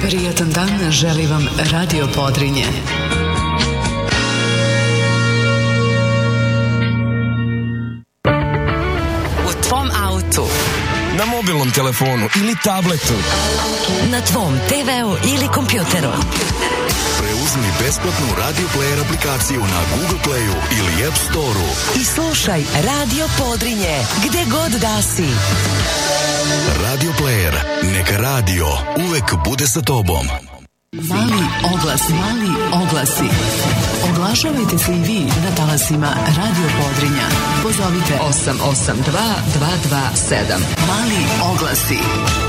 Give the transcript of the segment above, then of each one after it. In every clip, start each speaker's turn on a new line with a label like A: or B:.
A: Prijatan dan želi vam Radio Podrinje.
B: U tvom autu,
C: na mobilnom telefonu ili tabletu,
B: na tvom TV-u ili kompjuteru.
D: Preuzmi besplatnu Radio Player aplikaciju na Google Playu ili App Storeu
B: I slušaj Radio Podrinje gde god da si.
D: Radio Player, neka radio uvek bude sa tobom.
A: Mali oglasi. Oglašavajte se i vi na talasima Radio Podrinja. Pozovite
B: 882 227.
A: Mali oglasi.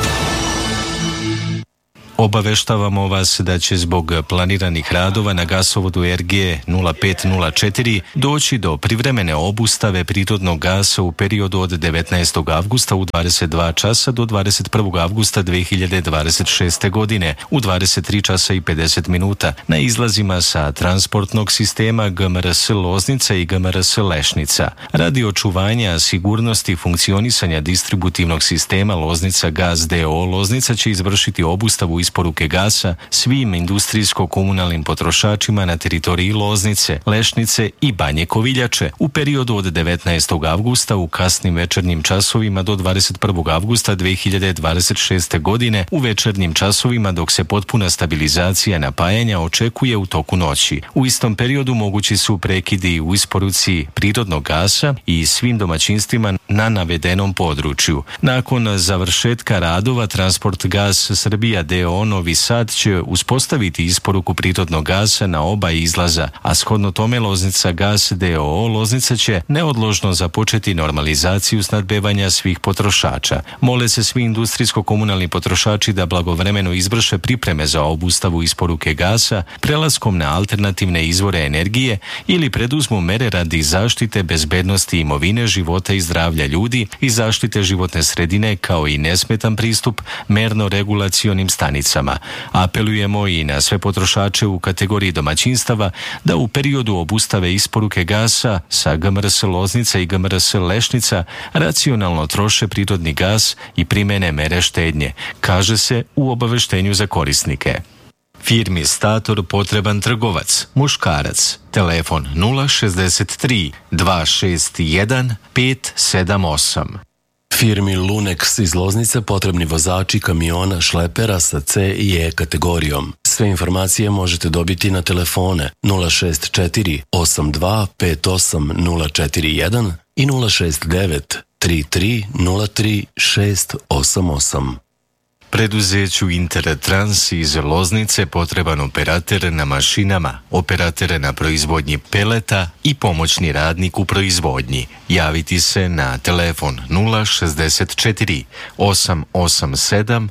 E: Obaveštavamo vas da će zbog planiranih radova na gasovodu RG 0504 doći do privremene obustave prirodnog gasa u periodu od 19. avgusta u 22 časa do 21. avgusta 2026. godine u 23 časa i 50 minuta na izlazima sa transportnog sistema GMRS Loznica i GMRS Lešnica. Radi očuvanja sigurnosti funkcionisanja distributivnog sistema Loznica Gas DO, Loznica će izvršiti obustavu isporuke gasa svim industrijsko-komunalnim potrošačima na teritoriji Loznice, Lešnice i Banje Koviljače u periodu od 19. avgusta u kasnim večernjim časovima do 21. avgusta 2026. godine u večernjim časovima dok se potpuna stabilizacija napajanja očekuje u toku noći. U istom periodu mogući su prekidi u isporuci prirodnog gasa i svim domaćinstvima na navedenom području. Nakon završetka radova Transport Gas Srbija DO Novi Sad će uspostaviti isporuku prirodnog gasa na oba izlaza, a shodno tome Loznica Gas DO Loznica će neodložno započeti normalizaciju snadbevanja svih potrošača. Mole se svi industrijsko-komunalni potrošači da blagovremeno izvrše pripreme za obustavu isporuke gasa prelaskom na alternativne izvore energije ili preduzmu mere radi zaštite bezbednosti imovine, života i zdravlja ljudi i zaštite životne sredine kao i nesmetan pristup merno-regulacionim stanicama. Apelujemo i na sve potrošače u kategoriji domaćinstava da u periodu obustave isporuke gasa sa GMRS Loznica i GMRS Lešnica racionalno troše prirodni gas i primene mere štednje, kaže se u obaveštenju za korisnike. Firmi Stator potreban trgovac, muškarac, telefon 063 261 578.
F: Firmi Lunex iz Loznice potrebni vozači kamiona šlepera sa C i E kategorijom. Sve informacije možete dobiti na telefone 064 82 58 041 i 069 33 03 688.
E: Preduzeću Intertrans iz Loznice potreban operater na mašinama, operater na proizvodnji peleta i pomoćni radnik u proizvodnji. Javiti se na telefon 064 887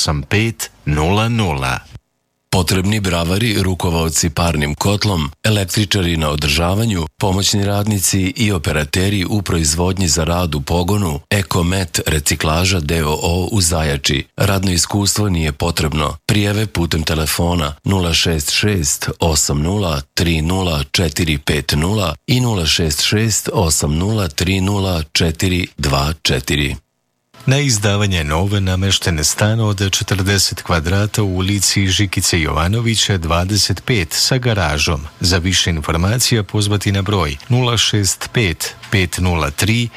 E: 8500.
F: Potrebni bravari, rukovaoci parnim kotlom, električari na održavanju, pomoćni radnici i operateri u proizvodnji za rad u pogonu, Ekomet reciklaža DOO u Zajači. Radno iskustvo nije potrebno. Prijave putem telefona 066 80 30 450 i 066 80 30 424.
E: Na izdavanje nove nameštene stan od 40 kvadrata u ulici Žikice Jovanovića 25 sa garažom. Za više informacija pozvati na broj 065 503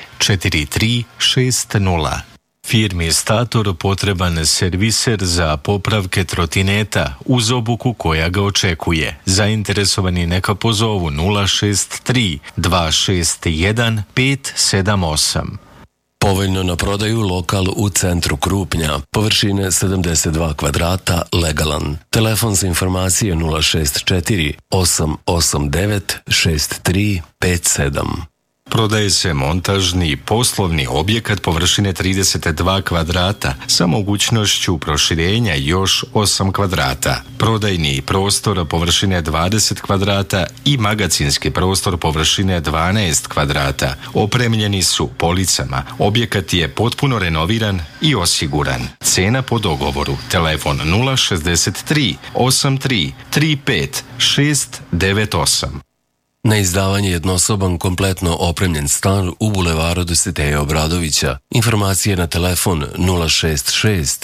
E: 4360. Firmi Stator potreban serviser za popravke trotineta uz obuku koja ga očekuje. Zainteresovani neka pozovu 063 261 578.
F: Povoljno na prodaju lokal u centru Krupnja, površine 72 kvadrata, legalan. Telefon za informacije 064 889 6357.
E: Prodaje se montažni poslovni objekat površine 32 kvadrata sa mogućnošću proširenja još 8 kvadrata. Prodajni prostor površine 20 kvadrata i magacinski prostor površine 12 kvadrata. Opremljeni su policama. Objekat je potpuno renoviran i osiguran. Cena po dogovoru. Telefon 063 83 35 698.
F: Na izdavanje jednosoban kompletno opremljen stan u bulevaru Dositeja Obradovića. Informacije na telefon 066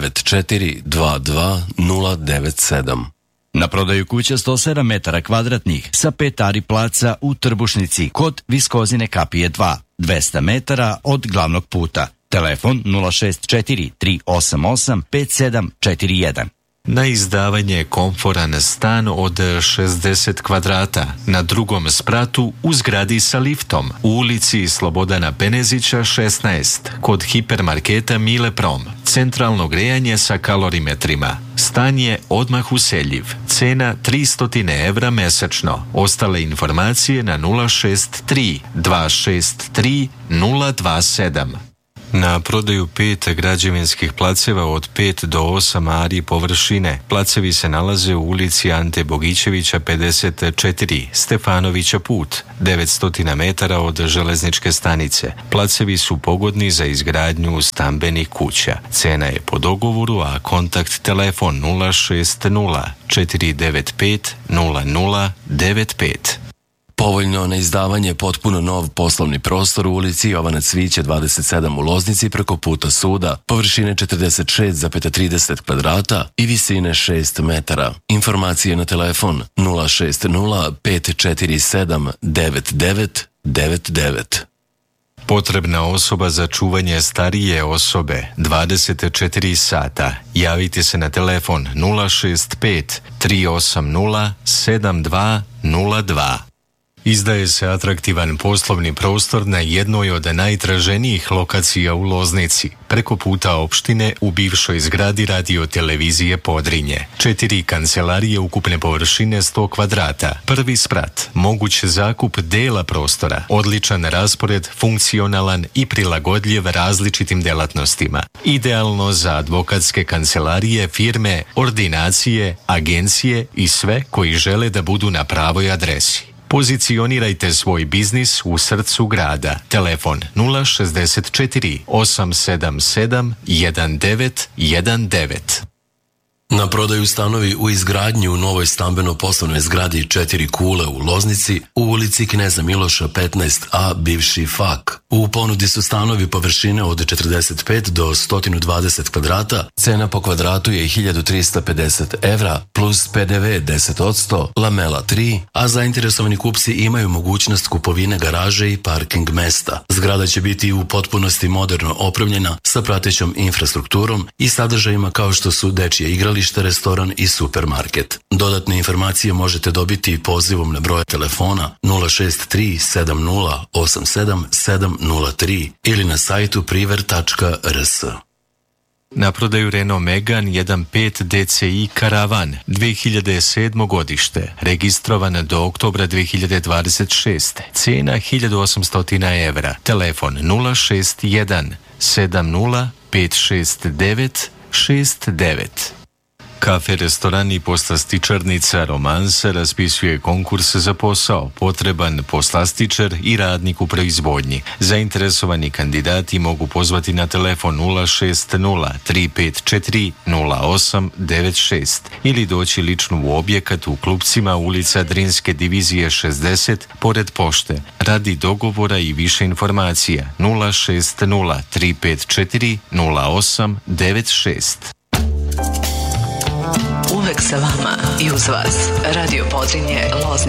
F: 9422 097.
G: Na prodaju kuća 107 metara kvadratnih sa 5 ari placa u Trbušnici kod Viskozine kapije 2, 200 metara od glavnog puta. Telefon 064 388 5741.
E: Na izdavanje komforan stan od 60 kvadrata na drugom spratu u zgradi sa liftom u ulici Slobodana Penezića 16 kod hipermarketa Mile Prom. Centralno grejanje sa kalorimetrima. Stan je odmah useljiv. Cena 300 evra mesečno. Ostale informacije na 063 263 027. Na prodaju 5 građevinskih placeva od 5 do 8 ari površine. Placevi se nalaze u ulici Ante Bogićevića 54, Stefanovića put, 900 metara od železničke stanice. Placevi su pogodni za izgradnju stambenih kuća. Cena je po dogovoru, a kontakt telefon 060 495 0095.
F: Povoljno na izdavanje potpuno nov poslovni prostor u ulici Jovana Cvića 27 u Loznici preko puta suda, površine 46,30 kvadrata i visine 6 metara. Informacije na telefon 060 547 9999.
E: Potrebna osoba za čuvanje starije osobe 24 sata. Javite se na telefon 065 380 7202. Izdaje se atraktivan poslovni prostor na jednoj od najtraženijih lokacija u Loznici, preko puta opštine u bivšoj zgradi radio-televizije Podrinje. 4 kancelarije ukupne površine 100 kvadrata. Prvi sprat, moguć zakup dela prostora, odličan raspored, funkcionalan i prilagodljiv različitim delatnostima. Idealno za advokatske kancelarije, firme, ordinacije, agencije i sve koji žele da budu na pravoj adresi. Pozicionirajte svoj biznis u srcu grada. Telefon 064 877 1919.
F: Na prodaju stanovi u izgradnji u novoj stambeno-poslovnoj zgradi 4 kule u Loznici u ulici Kneza Miloša 15a, bivši FAK. U ponudi su stanovi površine od 45 do 120 kvadrata, cena po kvadratu je 1350 evra plus PDV 10%, lamela 3, a zainteresovani kupci imaju mogućnost kupovine garaže i parking mesta. Zgrada će biti u potpunosti moderno opremljena sa pratećom infrastrukturom i sadržajima kao što su dečje igralište, restoran i supermarket. Dodatne informacije možete dobiti pozivom na broj telefona 063 70 87 703 ili na sajtu priver.rs.
E: Na prodaju Renault Megane 1.5 DCI Karavan 2007. godište, registrovan do oktobra 2026. Cena 1800 evra. Telefon 061 70 569 69. Kafe, restoran i poslastičarnica Romansa raspisuje konkurs za posao, potreban poslastičar i radnik u proizvodnji. Zainteresovani kandidati mogu pozvati na telefon 060 354 0896 ili doći lično u objekat u Klupcima, ulica Drinske divizije 60, pored pošte. Radi dogovora i više informacija 060 354 0896.
A: Uvek sa vama i uz vas. Radio Podrinje, Loznica.